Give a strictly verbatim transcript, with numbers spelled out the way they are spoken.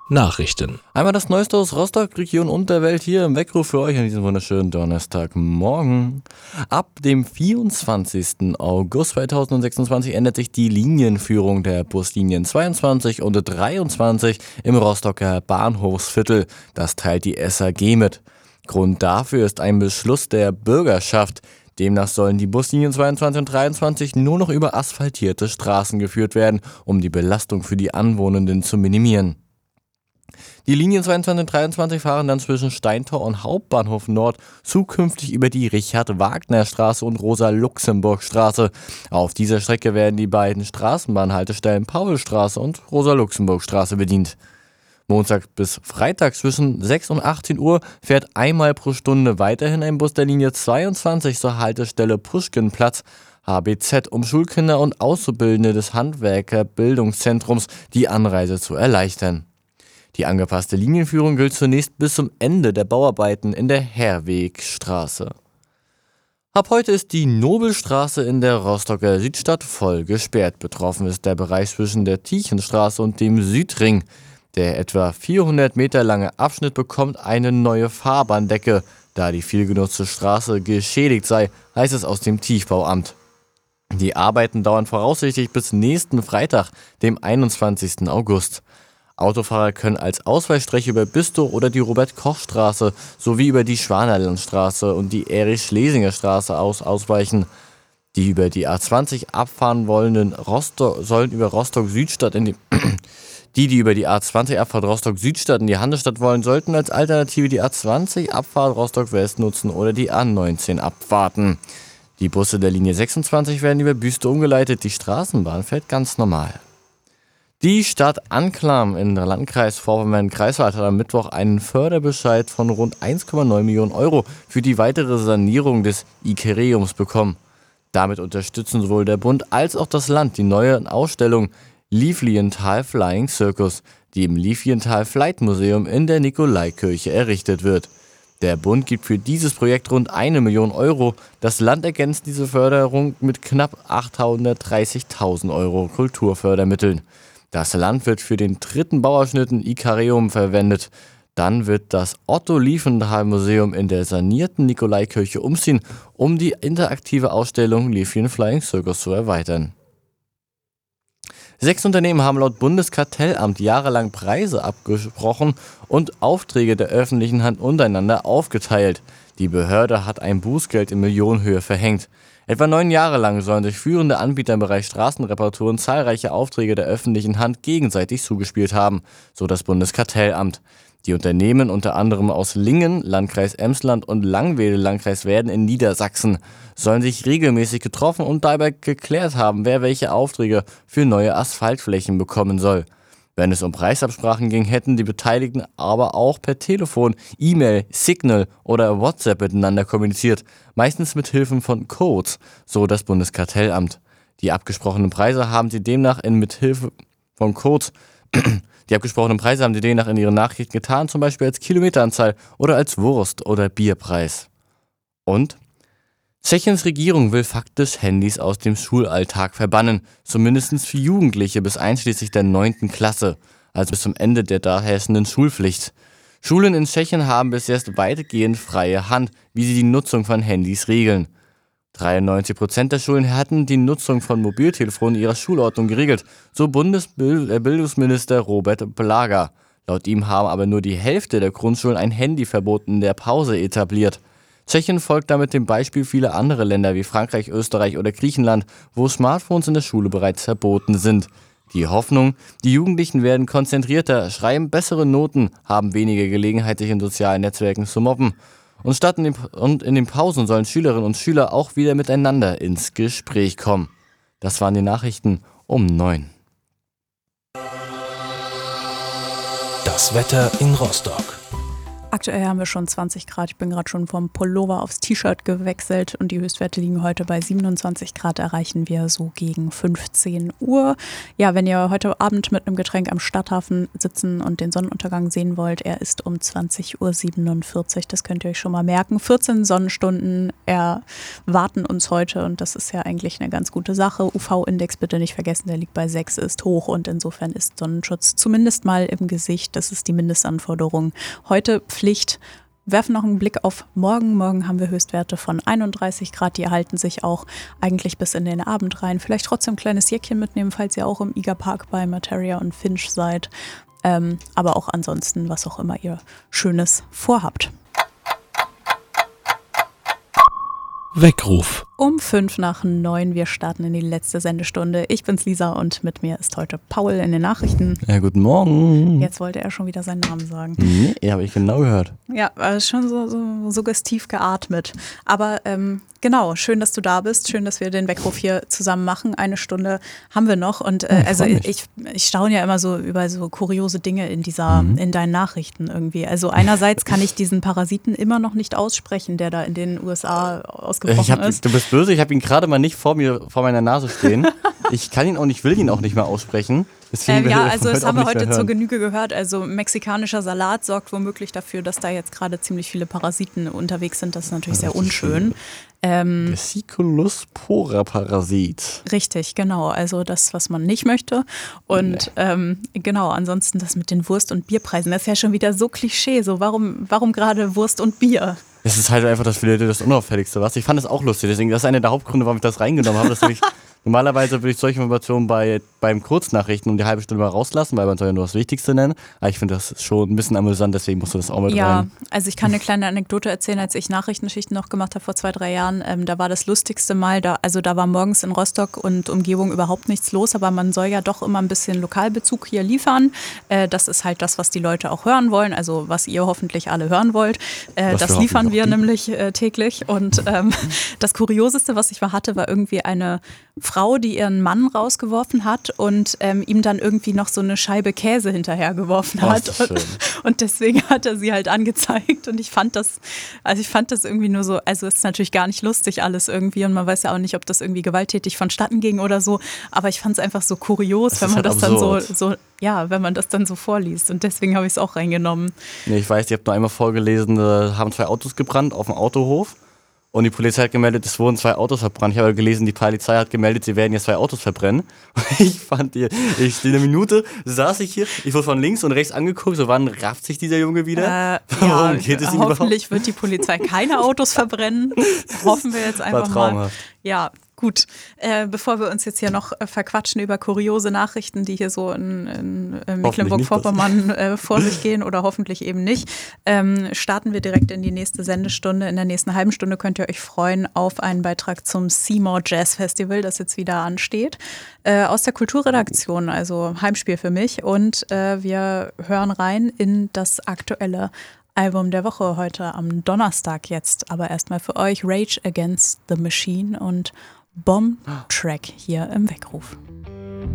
Nachrichten. Einmal das Neueste aus Rostock, Region und der Welt hier im Weckruf für euch an diesem wunderschönen Donnerstagmorgen. Ab dem vierundzwanzigsten August zweitausendsechsundzwanzig ändert sich die Linienführung der Buslinien zweiundzwanzig und dreiundzwanzig im Rostocker Bahnhofsviertel. Das teilt die S A G mit. Grund dafür ist ein Beschluss der Bürgerschaft. Demnach sollen die Buslinien zweiundzwanzig und dreiundzwanzig nur noch über asphaltierte Straßen geführt werden, um die Belastung für die Anwohnenden zu minimieren. Die Linien zweiundzwanzig und dreiundzwanzig fahren dann zwischen Steintor und Hauptbahnhof Nord zukünftig über die Richard-Wagner-Straße und Rosa-Luxemburg-Straße. Auf dieser Strecke werden die beiden Straßenbahnhaltestellen Paulstraße und Rosa-Luxemburg-Straße bedient. Montag bis Freitag zwischen sechs und achtzehn Uhr fährt einmal pro Stunde weiterhin ein Bus der Linie zweiundzwanzig zur Haltestelle Puschkinplatz H B Z, um Schulkinder und Auszubildende des Handwerkerbildungszentrums die Anreise zu erleichtern. Die angepasste Linienführung gilt zunächst bis zum Ende der Bauarbeiten in der Herwegstraße. Ab heute ist die Nobelstraße in der Rostocker Südstadt voll gesperrt. Betroffen ist der Bereich zwischen der Tiechenstraße und dem Südring. Der etwa vierhundert Meter lange Abschnitt bekommt eine neue Fahrbahndecke. Da die vielgenutzte Straße geschädigt sei, heißt es aus dem Tiefbauamt. Die Arbeiten dauern voraussichtlich bis nächsten Freitag, dem einundzwanzigsten August. Autofahrer können als Ausweichstrecke über Bistor oder die Robert-Koch-Straße sowie über die Schwanerlandstraße und die Erich-Schlesinger-Straße aus ausweichen. Die über die A zwanzig abfahren wollenden Rostock sollen über Rostock-Südstadt in die Die, die über die A zwanzig Abfahrt Rostock-Südstadt in die Handelsstadt wollen, sollten als Alternative die A zwanzig Abfahrt Rostock-West nutzen oder die A neunzehn abwarten. Die Busse der Linie sechsundzwanzig werden über Büste umgeleitet, die Straßenbahn fährt ganz normal. Die Stadt Anklam im Landkreis Vorpommern-Greifswald hat am Mittwoch einen Förderbescheid von rund eins Komma neun Millionen Euro für die weitere Sanierung des Ikereums bekommen. Damit unterstützen sowohl der Bund als auch das Land die neue Ausstellung Lilienthal Flying Circus, die im Lilienthal Flight Museum in der Nikolaikirche errichtet wird. Der Bund gibt für dieses Projekt rund eine Million Euro. Das Land ergänzt diese Förderung mit knapp achthundertdreißigtausend Euro Kulturfördermitteln. Das Land wird für den dritten Bauabschnitt in Ikareum verwendet. Dann wird das Otto-Lilienthal-Museum in der sanierten Nikolaikirche umziehen, um die interaktive Ausstellung Lilien Flying Circus zu erweitern. Sechs Unternehmen haben laut Bundeskartellamt jahrelang Preise abgesprochen und Aufträge der öffentlichen Hand untereinander aufgeteilt. Die Behörde hat ein Bußgeld in Millionenhöhe verhängt. Etwa neun Jahre lang sollen sich führende Anbieter im Bereich Straßenreparaturen zahlreiche Aufträge der öffentlichen Hand gegenseitig zugespielt haben, so das Bundeskartellamt. Die Unternehmen, unter anderem aus Lingen, Landkreis Emsland und Langwedel, Landkreis Werden in Niedersachsen, sollen sich regelmäßig getroffen und dabei geklärt haben, wer welche Aufträge für neue Asphaltflächen bekommen soll. Wenn es um Preisabsprachen ging, hätten die Beteiligten aber auch per Telefon, E-Mail, Signal oder WhatsApp miteinander kommuniziert, meistens mit Hilfen von Codes, so das Bundeskartellamt. Die abgesprochenen Preise haben sie demnach in Mithilfe von Codes Die abgesprochenen Preise haben sie demnach in ihren Nachrichten getan, zum Beispiel als Kilometeranzahl oder als Wurst- oder Bierpreis. Und Tschechiens Regierung will faktisch Handys aus dem Schulalltag verbannen, zumindest für Jugendliche bis einschließlich der neunten Klasse, also bis zum Ende der da herrschenden Schulpflicht. Schulen in Tschechien haben bis jetzt weitgehend freie Hand, wie sie die Nutzung von Handys regeln. dreiundneunzig Prozent der Schulen hatten die Nutzung von Mobiltelefonen in ihrer Schulordnung geregelt, so Bundesbildungsminister Robert Plaga. Laut ihm haben aber nur die Hälfte der Grundschulen ein Handyverbot in der Pause etabliert. Tschechien folgt damit dem Beispiel vieler anderer Länder wie Frankreich, Österreich oder Griechenland, wo Smartphones in der Schule bereits verboten sind. Die Hoffnung, die Jugendlichen werden konzentrierter, schreiben bessere Noten, haben weniger Gelegenheit, sich in sozialen Netzwerken zu mobben. Und, statt in den, und in den Pausen sollen Schülerinnen und Schüler auch wieder miteinander ins Gespräch kommen. Das waren die Nachrichten um neun. Das Wetter in Rostock. aktuell haben wir schon zwanzig Grad. Ich bin gerade schon vom Pullover aufs T-Shirt gewechselt und die Höchstwerte liegen heute bei siebenundzwanzig Grad, erreichen wir so gegen fünfzehn Uhr. Ja, wenn ihr heute Abend mit einem Getränk am Stadthafen sitzen und den Sonnenuntergang sehen wollt, er ist um zwanzig Uhr siebenundvierzig. Das könnt ihr euch schon mal merken. vierzehn Sonnenstunden erwarten uns heute und das ist ja eigentlich eine ganz gute Sache. U V-Index bitte nicht vergessen, der liegt bei sechs, ist hoch und insofern ist Sonnenschutz zumindest mal im Gesicht. Das ist die Mindestanforderung. Heute Pflicht. Werfen noch einen Blick auf morgen. Morgen haben wir Höchstwerte von einunddreißig Grad. Die erhalten sich auch eigentlich bis in den Abend rein. Vielleicht trotzdem ein kleines Jäckchen mitnehmen, falls ihr auch im Iger Park bei Materia und Finch seid. Ähm, aber auch ansonsten, was auch immer ihr Schönes vorhabt. Weckruf. Um fünf nach neun, wir starten in die letzte Sendestunde. Ich bin's Lisa und mit mir ist heute Paul in den Nachrichten. Ja, guten Morgen. Jetzt wollte er schon wieder seinen Namen sagen. Nee, habe ich genau gehört. Ja, äh, schon so, so suggestiv geatmet. Aber ähm, genau, schön, dass du da bist. Schön, dass wir den Weckruf hier zusammen machen. Eine Stunde haben wir noch. Und äh, Ja, ich also freu mich. ich, ich staune ja immer so über so kuriose Dinge in dieser, Mhm. in deinen Nachrichten irgendwie. Also einerseits kann ich diesen Parasiten immer noch nicht aussprechen, der da in den U S A ausgebrochen Ich hab, ist. du bist böse, ich habe ihn gerade mal nicht vor mir, vor meiner Nase stehen. Ich kann ihn auch nicht, will ihn auch nicht mehr aussprechen. Deswegen Ähm, will ja, ich also heute das auch haben wir nicht mehr heute zur hören. Genüge gehört. Also mexikanischer Salat sorgt womöglich dafür, dass da jetzt gerade ziemlich viele Parasiten unterwegs sind. Das ist natürlich Ja, sehr das ist unschön. Ähm, Vesiculus pora Parasit. Richtig, genau. Also das, was man nicht möchte. Und ähm, genau, ansonsten das mit den Wurst- und Bierpreisen, das ist ja schon wieder so Klischee. So, warum, warum gerade Wurst und Bier? Es ist halt einfach das Filette das Unauffälligste, was. Ich fand es auch lustig, deswegen, das ist einer der Hauptgründe, warum ich das reingenommen habe. Das hab ich, normalerweise würde ich solche Informationen bei, beim Kurznachrichten um die halbe Stunde mal rauslassen, weil man soll ja nur das Wichtigste nennen. Aber ich finde das schon ein bisschen amüsant, deswegen musst du das auch mit Ja, rein. also ich kann eine kleine Anekdote erzählen, als ich Nachrichtenschichten noch gemacht habe vor zwei, drei Jahren. Ähm, da war das lustigste Mal, da, also da war morgens in Rostock und Umgebung überhaupt nichts los, aber man soll ja doch immer ein bisschen Lokalbezug hier liefern. Äh, das ist halt das, was die Leute auch hören wollen, also was ihr hoffentlich alle hören wollt. Äh, Was das wir liefern hoffentlich wir auch nämlich äh, täglich. Und ähm, das Kurioseste, was ich mal hatte, war irgendwie eine Frau, die ihren Mann rausgeworfen hat und ähm, ihm dann irgendwie noch so eine Scheibe Käse hinterhergeworfen Oh, hat. ist das schön. Und deswegen hat er sie halt angezeigt und ich fand das, also ich fand das irgendwie nur so, also es ist natürlich gar nicht lustig alles irgendwie und man weiß ja auch nicht, ob das irgendwie gewalttätig vonstatten ging oder so, aber ich fand es einfach so kurios, Es wenn ist man halt das dann so, absurd. so, ja, wenn man das dann so vorliest und deswegen habe ich es auch reingenommen. Nee, ich weiß, ihr habt nur einmal vorgelesen, da haben zwei Autos gebrannt auf dem Autohof. Und die Polizei hat gemeldet, es wurden zwei Autos verbrannt. Ich habe gelesen, die Polizei hat gemeldet, sie werden jetzt zwei Autos verbrennen. Und ich fand, die, ich, in einer Minute saß ich hier, ich wurde von links und rechts angeguckt, so wann rafft sich dieser Junge wieder? Äh, ja, Worum geht es ihm hoffentlich wird die Polizei keine Autos verbrennen. Hoffen wir jetzt einfach War mal. traumhaft. Ja, gut. Äh, bevor wir uns jetzt hier noch äh, verquatschen über kuriose Nachrichten, die hier so in, in äh, Mecklenburg-Vorpommern äh, vor sich gehen oder hoffentlich eben nicht, ähm, starten wir direkt in die nächste Sendestunde. In der nächsten halben Stunde könnt ihr euch freuen auf einen Beitrag zum Seymour Jazz Festival, das jetzt wieder ansteht. Äh, aus der Kulturredaktion, also Heimspiel für mich. Und äh, wir hören rein in das aktuelle Album der Woche heute am Donnerstag jetzt. Aber erstmal für euch Rage Against the Machine und Bomb Track hier im Weckruf.